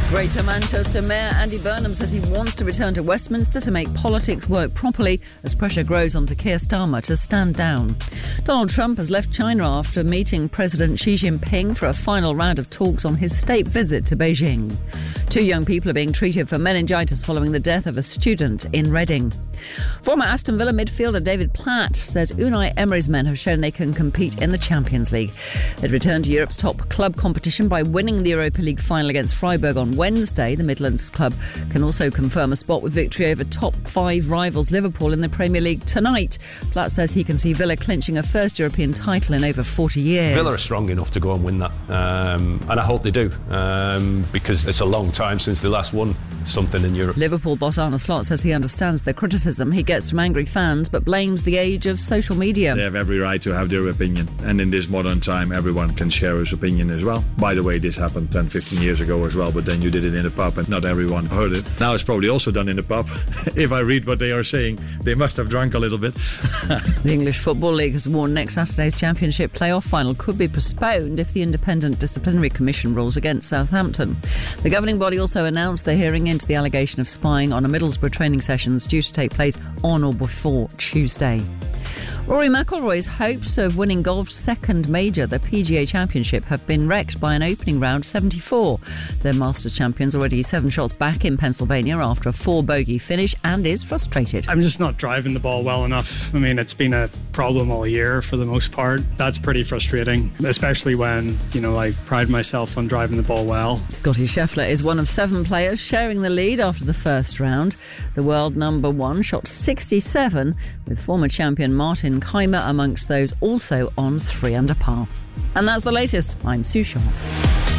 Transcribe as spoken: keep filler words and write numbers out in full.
Greater Manchester Mayor Andy Burnham says he wants to return to Westminster to make politics work properly as pressure grows onto Keir Starmer to stand down. Donald Trump has left China after meeting President Xi Jinping for a final round of talks on his state visit to Beijing. Two young people are being treated for meningitis following the death of a student in Reading. Former Aston Villa midfielder David Platt says Unai Emery's men have shown they can compete in the Champions League. They'd returned to Europe's top club competition by winning the Europa League final against Freiburg on Wednesday. The Midlands club can also confirm a spot with victory over top five rivals Liverpool in the Premier League tonight. Platt says he can see Villa clinching a first European title in over forty years. Villa are strong enough to go and win that, um, and I hope they do, um, because it's a long time since they last won something in Europe. Liverpool boss Arne Slot says he understands the criticism he gets from angry fans, but blames the age of social media. They have every right to have their opinion, and in this modern time everyone can share his opinion as well. By the way, this happened ten, fifteen years ago as well, but then you did it in a pub and not everyone heard it. Now it's probably also done in a pub. If I read what they are saying, they must have drunk a little bit. The English Football League has warned next Saturday's Championship playoff final could be postponed if the Independent Disciplinary Commission rules against Southampton. The governing body also announced they're hearing into the allegation of spying on a Middlesbrough training sessions due to take place on or before Tuesday. Rory McIlroy's hopes of winning golf's second major, the P G A Championship, have been wrecked by an opening round seventy-four. The Masters champion's already seven shots back in Pennsylvania after a four-bogey finish and is frustrated. I'm just not driving the ball well enough. I mean, it's been a problem all year for the most part. That's pretty frustrating, especially when, you know, I pride myself on driving the ball well. Scottie Scheffler is one of seven players sharing the lead after the first round. The world number one shot sixty-seven, with former champion Martin Kaymer amongst those also on three under par. And that's the latest. I'm Sue Shaw.